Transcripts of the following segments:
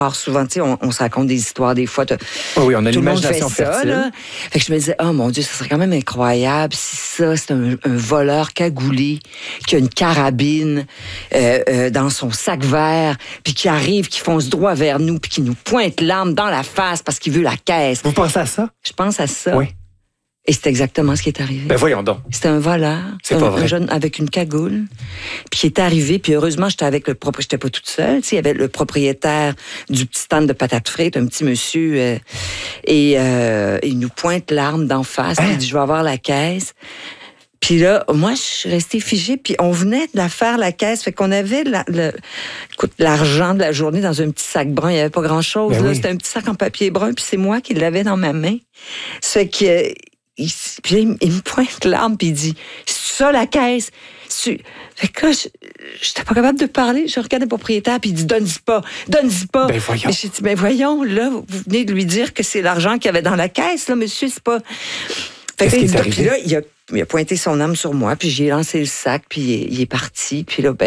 Alors souvent, tu sais, on se raconte des histoires des fois. Oui, on a tout le monde fait l'imagination ça, fertile. là. Fait que je me disais, oh mon Dieu, ça serait quand même incroyable si ça, c'est un voleur cagoulé qui a une carabine dans son sac vert, puis qui arrive, qui fonce droit vers nous, puis qui nous pointe l'arme dans la face parce qu'il veut la caisse. Vous pensez à ça? Je pense à ça. Oui. Et c'est exactement ce qui est arrivé. Ben voyons donc. C'était un voleur, C'est pas vrai. un jeune avec une cagoule, puis qui est arrivé, puis heureusement, j'étais avec le propriétaire, j'étais pas toute seule, tu sais, il y avait le propriétaire du petit stand de patates frites, un petit monsieur, et il nous pointe l'arme d'en face, puis il dit, je vais avoir la caisse. Puis là, moi, je suis restée figée, puis on venait de la faire, la caisse, fait qu'on avait l'argent de la journée dans un petit sac brun, il n'y avait pas grand-chose, Ben là, oui. c'était un petit sac en papier brun, puis c'est moi qui l'avais dans ma main. Ça fait que... Puis là, il me pointe l'arme, puis il dit, c'est ça la caisse? Fait que là, j'étais pas capable de parler. Je regarde le propriétaire, puis il dit, donne-y pas. Ben voyons. Mais j'ai dit, ben voyons, là, vous venez de lui dire que c'est l'argent qu'il y avait dans la caisse, là, monsieur, c'est pas... Fait que Qu'est-ce qui est puis arrivé? là, il a pointé son arme sur moi, puis j'ai lancé le sac, puis il est parti. Puis là,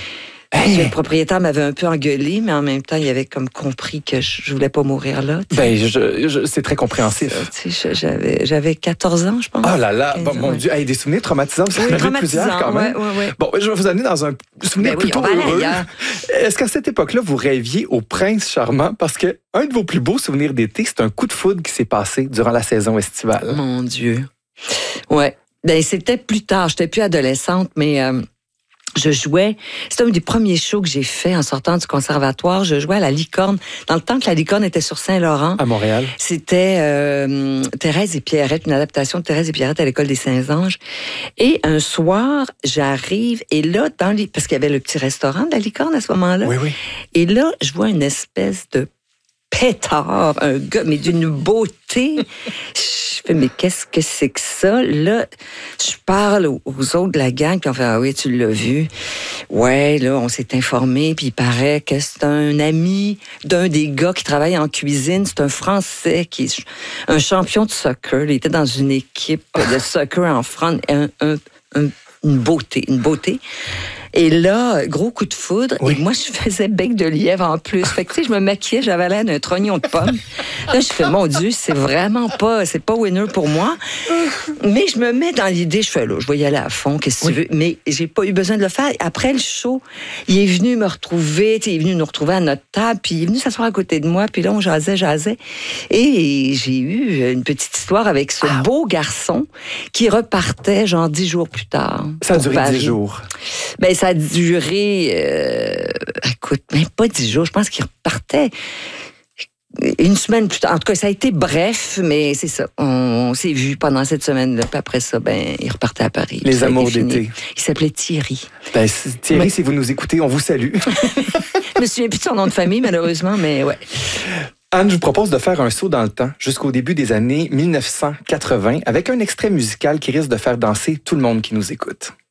le propriétaire m'avait un peu engueulé, mais en même temps, il avait comme compris que je voulais pas mourir là. Ben, c'est très compréhensif. Tu sais, j'avais 14 ans, je pense. Oh là là, 15 bon, ans, mon ouais. Dieu, hey, des souvenirs traumatisants, vous en avez plusieurs quand même. Ouais. Bon, je vais vous amener dans un souvenir Ben oui, plutôt on va aller heureux. ailleurs. Est-ce qu'à cette époque-là, vous rêviez au prince charmant? Parce que un de vos plus beaux souvenirs d'été, c'est un coup de foudre qui s'est passé durant la saison estivale. Mon Dieu. Ouais. Ben, c'était plus tard. J'étais plus adolescente, mais je jouais. C'était un des premiers shows que j'ai fait en sortant du conservatoire. Je jouais à la Licorne. Dans le temps que la Licorne était sur Saint-Laurent. À Montréal. C'était Thérèse et Pierrette, une adaptation de Thérèse et Pierrette à l'École des Saints-Anges. Et un soir, j'arrive, et là, parce qu'il y avait le petit restaurant de la Licorne à ce moment-là. Oui, oui. Et là, je vois une espèce de pétard, un gars, mais d'une beauté. Je fais, mais qu'est-ce que c'est que ça? Là, je parle aux autres de la gang, puis on fait, ah oui, tu l'as vu. Ouais, là, on s'est informé, puis il paraît que c'est un ami d'un des gars qui travaille en cuisine. C'est un Français qui est un champion de soccer. Il était dans une équipe de soccer en France. Une beauté. Et là, gros coup de foudre. Oui. Et moi, je faisais bec de lièvre en plus. Fait que, tu sais, je me maquillais, j'avais l'air d'un trognon de pomme. Là, je fais, mon Dieu, c'est pas winner pour moi. Mais je me mets dans l'idée, je fais, là, je vais y aller à fond, qu'est-ce que tu veux. Mais j'ai pas eu besoin de le faire. Après le show, il est venu me retrouver, il est venu nous retrouver à notre table, puis il est venu s'asseoir à côté de moi, puis là, on jasait. Et j'ai eu une petite histoire avec ce beau garçon qui repartait, genre 10 jours plus tard. Ça a pour duré Paris. 10 jours. Ben, ça a duré, écoute, même pas 10 jours. Je pense qu'il repartait une semaine plus tard. En tout cas, ça a été bref, mais c'est ça. On s'est vus pendant cette semaine-là. Puis après ça, il repartait à Paris. Les Ça a été amours fini. d'été. Il s'appelait Thierry. Ben, Thierry, si vous nous écoutez, on vous salue. Je me souviens plus de son nom de famille, malheureusement, mais ouais. Anne, je vous propose de faire un saut dans le temps jusqu'au début des années 1980 avec un extrait musical qui risque de faire danser tout le monde qui nous écoute.